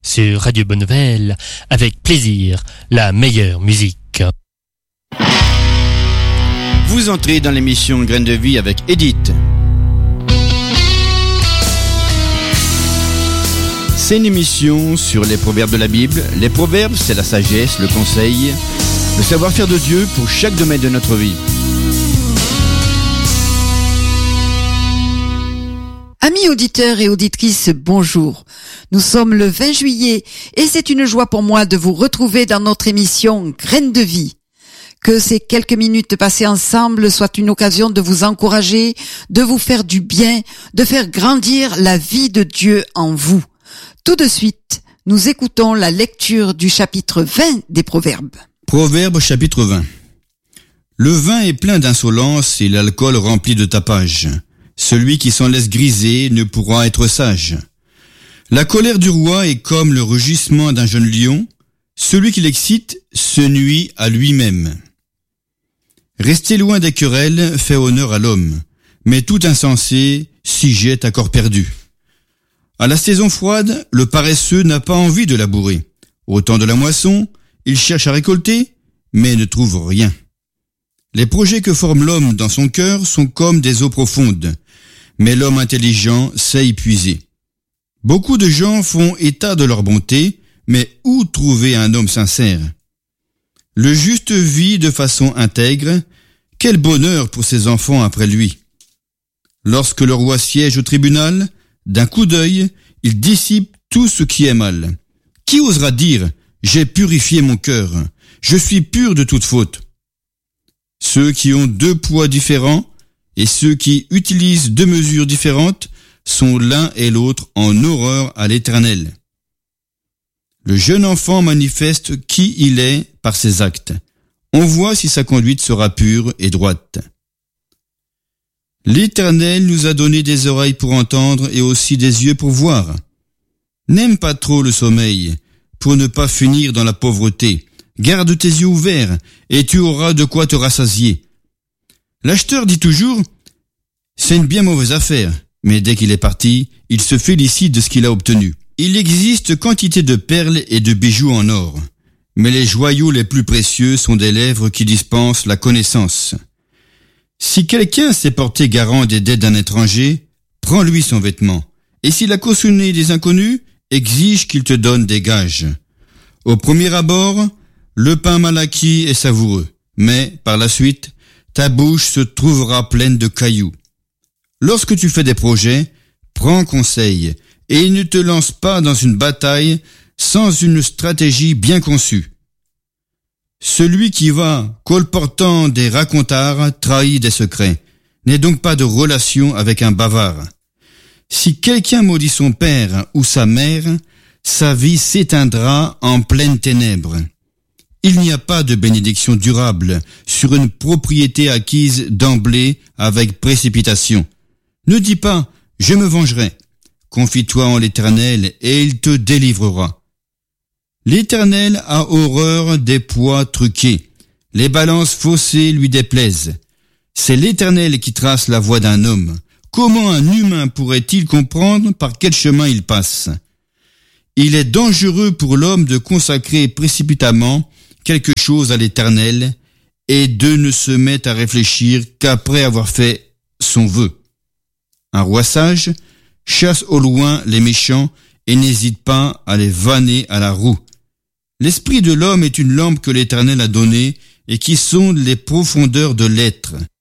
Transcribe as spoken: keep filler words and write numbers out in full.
sur Radio Bonne Nouvelle, avec plaisir, la meilleure musique. Vous entrez dans l'émission Graines de Vie avec Edith. C'est une émission sur les proverbes de la Bible. Les proverbes, c'est la sagesse, le conseil, le savoir-faire de Dieu pour chaque domaine de notre vie. Amis auditeurs et auditrices, bonjour. Nous sommes le vingt juillet et c'est une joie pour moi de vous retrouver dans notre émission Graines de Vie. Que ces quelques minutes passées ensemble soient une occasion de vous encourager, de vous faire du bien, de faire grandir la vie de Dieu en vous. Tout de suite, nous écoutons la lecture du chapitre vingt des Proverbes. Proverbes chapitre vingt. Le vin est plein d'insolence et l'alcool rempli de tapage. Celui qui s'en laisse griser ne pourra être sage. La colère du roi est comme le rugissement d'un jeune lion. Celui qui l'excite se nuit à lui-même. Rester loin des querelles fait honneur à l'homme, mais tout insensé s'y jette à corps perdu. À la saison froide, le paresseux n'a pas envie de labourer. Au temps de la moisson, il cherche à récolter, mais ne trouve rien. Les projets que forme l'homme dans son cœur sont comme des eaux profondes, mais l'homme intelligent sait y puiser. Beaucoup de gens font état de leur bonté, mais où trouver un homme sincère? Le juste vit de façon intègre, quel bonheur pour ses enfants après lui. Lorsque le roi siège au tribunal, d'un coup d'œil, il dissipe tout ce qui est mal. Qui osera dire « J'ai purifié mon cœur, je suis pur de toute faute ». Ceux qui ont deux poids différents et ceux qui utilisent deux mesures différentes sont l'un et l'autre en horreur à l'Éternel. Le jeune enfant manifeste qui il est par ses actes. On voit si sa conduite sera pure et droite. L'Éternel nous a donné des oreilles pour entendre et aussi des yeux pour voir. N'aime pas trop le sommeil, pour ne pas finir dans la pauvreté. Garde tes yeux ouverts, et tu auras de quoi te rassasier. L'acheteur dit toujours, c'est une bien mauvaise affaire, mais dès qu'il est parti, il se félicite de ce qu'il a obtenu. Il existe quantité de perles et de bijoux en or, mais les joyaux les plus précieux sont des lèvres qui dispensent la connaissance. Si quelqu'un s'est porté garant des dettes d'un étranger, prends-lui son vêtement, et s'il a cautionné des inconnus, exige qu'il te donne des gages. Au premier abord, le pain mal acquis est savoureux, mais par la suite, ta bouche se trouvera pleine de cailloux. Lorsque tu fais des projets, prends conseil, et ne te lance pas dans une bataille sans une stratégie bien conçue. Celui qui va colportant des racontards trahit des secrets. N'aie donc pas de relation avec un bavard. Si quelqu'un maudit son père ou sa mère, sa vie s'éteindra en pleines ténèbres. Il n'y a pas de bénédiction durable sur une propriété acquise d'emblée avec précipitation. Ne dis pas « je me vengerai ». Confie-toi en l'Éternel et il te délivrera. L'Éternel a horreur des poids truqués. Les balances faussées lui déplaisent. C'est l'Éternel qui trace la voie d'un homme. Comment un humain pourrait-il comprendre par quel chemin il passe? Il est dangereux pour l'homme de consacrer précipitamment quelque chose à l'Éternel et de ne se mettre à réfléchir qu'après avoir fait son vœu. Un roi sage chasse au loin les méchants et n'hésite pas à les vanner à la roue. L'esprit de l'homme est une lampe que l'Éternel a donnée et qui sonde les profondeurs de l'être.